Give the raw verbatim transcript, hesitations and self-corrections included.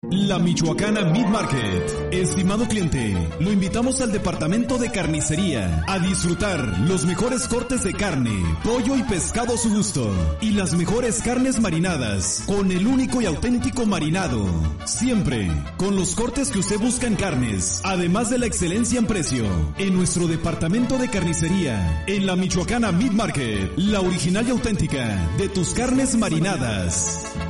La Michoacana Meat Market. Estimado cliente, lo invitamos al departamento de carnicería a disfrutar los mejores cortes de carne, pollo y pescado a su gusto y las mejores carnes marinadas con el único y auténtico marinado. Siempre con los cortes que usted busca en carnes, además de la excelencia en precio. En nuestro departamento de carnicería, en la Michoacana Meat Market, la original y auténtica de tus carnes marinadas.